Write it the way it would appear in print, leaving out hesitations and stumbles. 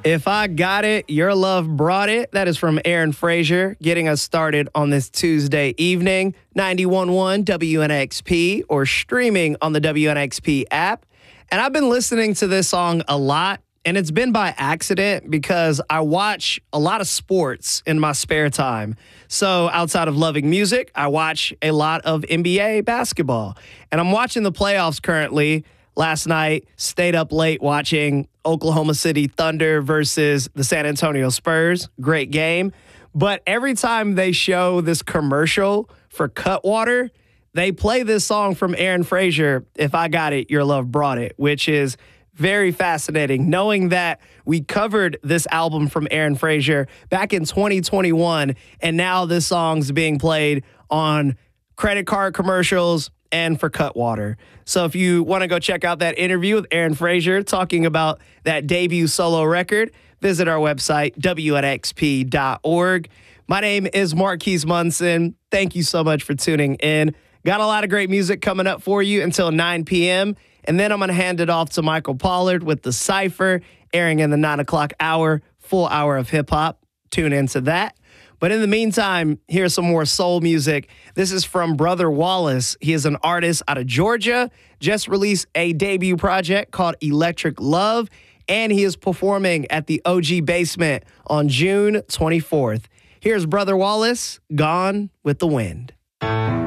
If I Got It, Your Love Brought It. That is from Aaron Frazier, getting us started on this Tuesday evening. 91.1 WNXP or streaming on the WNXP app. And I've been listening to this song a lot, and it's been by accident because I watch a lot of sports in my spare time. So outside of loving music, I watch a lot of NBA basketball. And I'm watching the playoffs currently. Last night, stayed up late watching Oklahoma City Thunder versus the San Antonio Spurs. Great game. But every time they show this commercial for Cutwater, they play this song from Aaron Frazier, If I Got It, Your Love Brought It, which is very fascinating, knowing that we covered this album from Aaron Frazier back in 2021, and now this song's being played on credit card commercials and for Cutwater. So if you want to go check out that interview with Aaron Frazier talking about that debut solo record, visit our website, WNXP.org. My name is Marquise Munson. Thank you so much for tuning in. Got a lot of great music coming up for you until 9 p.m., and then I'm going to hand it off to Michael Pollard with The Cypher, airing in the 9 o'clock hour, full hour of hip-hop. Tune into that. But in the meantime, here's some more soul music. This is from Brother Wallace. He is an artist out of Georgia, just released a debut project called Electric Love, and he is performing at the OG Basement on June 24th. Here's Brother Wallace, Gone with the Wind.